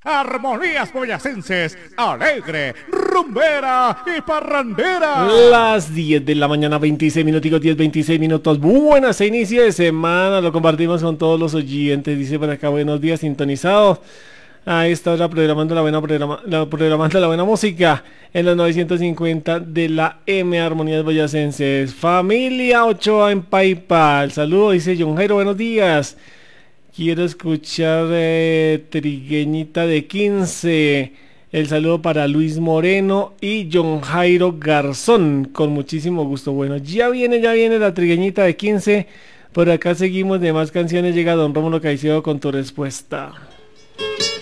Armonías Boyacenses, alegre, rumbera y parrandera. Las 10 de la mañana, 26 minutos, 26 minutos. Buenas, inicio de semana. Lo compartimos con todos los oyentes. Dice por acá, buenos días, sintonizados. A esta hora programando la buena música en los 950 de la M Armonías Boyacenses. Familia Ochoa en Paipa. El saludo, dice John Jairo, buenos días. Quiero escuchar Trigueñita de 15. El saludo para Luis Moreno y John Jairo Garzón. Con muchísimo gusto. Bueno, ya viene la Trigueñita de 15. Por acá seguimos de más canciones. Llega Don Rómulo Caicedo con tu respuesta.